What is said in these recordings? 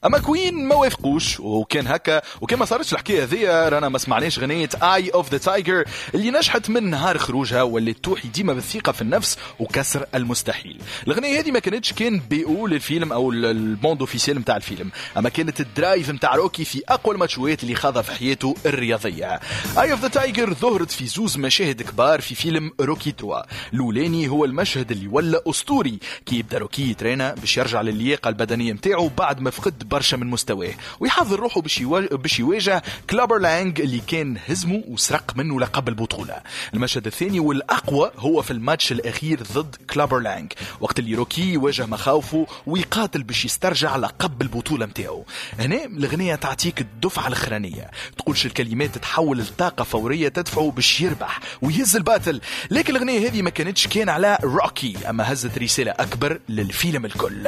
اما كوين ما وافقوش، وكان هكا وكان ما صارتش الحكايه هذيا رانا ما سمعناش غنيه اي اوف ذا تايجر اللي نجحت من نهار خروجها، واللي توحي ديما بالثقه في النفس وكسر المستحيل. الغنيه هذه ما كانتش كان بيقول للفيلم او البوند اوفيسيال نتاع الفيلم، اما كانت الدرايف نتاع روكي في اقوى الماتشوات اللي خاضها في حياته الرياضيه. اي اوف ذا تايجر ظهرت في زوز مشاهد كبار في فيلم روكي 3. الاولاني هو المشهد اللي ولا اسطوري كي يبدا روكي يترينا باش يرجع للياقه البدنيه نتاعو بعد ما فقد برشا من مستواه، ويحضر روحه باش يواجه كلابر لانغ اللي كان هزمه وسرق منه لقب البطوله. المشهد الثاني والاقوى هو في الماتش الاخير ضد كلابر لانغ، وقت اللي روكي يواجه مخاوفه ويقاتل باش يسترجع لقب البطوله نتاعو. هنا الاغنيه تعطيك الدفعه الاخرانيه، تقولش الكلمات تتحول لطاقه فوريه تدفعه باش يربح ويهز الباتل. لكن الاغنيه هذه ما كانتش كان على روكي، اما هزت رساله اكبر للفيلم الكل.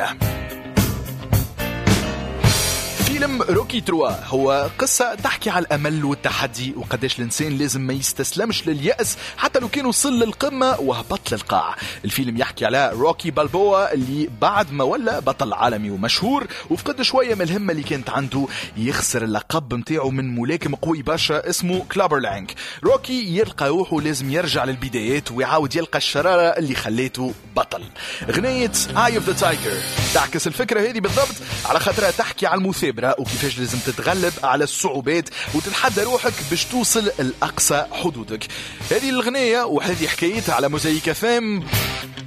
فيلم روكي 3 هو قصة تحكي على الأمل والتحدي، وقداش الإنسان لازم ما يستسلمش لليأس حتى لو كان وصل للقمة وهبط للقاع. الفيلم يحكي على روكي بالبوا اللي بعد ما ولا بطل عالمي ومشهور وفقد شوية من الهمة اللي كانت عنده، يخسر اللقب متاعه من ملاكم قوي برشا اسمه كلابر لانغ. روكي يلقى روحه لازم يرجع للبدايات ويعاود يلقى الشرارة اللي خليته بطل. غنية آي اوف ذا تايجر تعكس الفكرة هذه بالضبط، على خاطرها تحكي على المثابرة وكيفاش لازم تتغلب على الصعوبات وتتحدى روحك باش توصل لأقصى حدودك. هذه الغنية وهذه حكايتها على موزايك FM.